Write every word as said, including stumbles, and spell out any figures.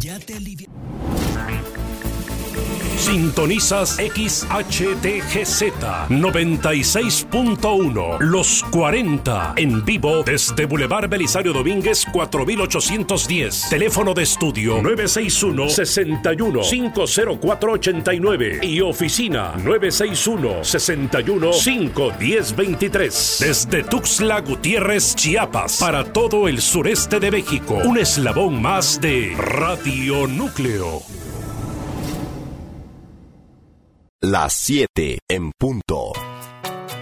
Ya te alivia. Sintonizas X H T G Z noventa y seis punto uno, Los cuarenta, en vivo desde Boulevard Belisario Domínguez cuatro mil ochocientos diez. Teléfono de estudio nueve seis uno, seis uno, cinco cero cuatro ocho nueve y oficina nueve seis uno, seis uno, cinco uno cero dos tres. Desde Tuxtla Gutiérrez, Chiapas, para todo el sureste de México, un eslabón más de Radio Núcleo. Las siete en punto.